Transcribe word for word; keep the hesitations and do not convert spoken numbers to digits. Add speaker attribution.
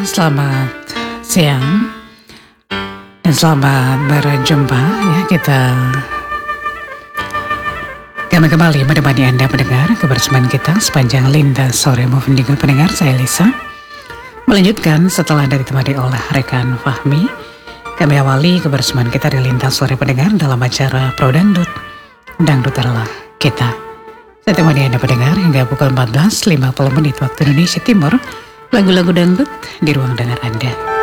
Speaker 1: selamat siang dan selamat berjumpa ya kita kami kembali menemani Anda mendengar kebersamaan kita sepanjang lintas sore maupun minggu pendengar. Saya Lisa melanjutkan setelah dari ditemani oleh rekan Fahmi. Kami awali kebersamaan kita di lintas sore pendengar dalam acara Pro Dangdut Dangdut adalah kita. Saya temani Anda pendengar hingga pukul empat belas lima puluh menit waktu Indonesia Timur. Lagu-lagu dangdut di ruang dengar Anda.